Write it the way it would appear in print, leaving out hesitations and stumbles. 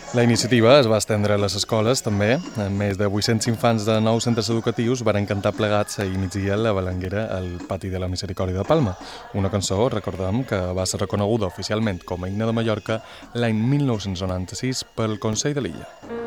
La iniciativa es va estendre a les escoles també. Més de 800 infants de 9 centres educatius van cantar plegats ahir migdia a la Balanguera al Pati de la Misericòrdia de Palma. Una cançó, recordem, que va ser reconeguda oficialment com a himne de Mallorca l'any 1996 pel Consell de l'Illa.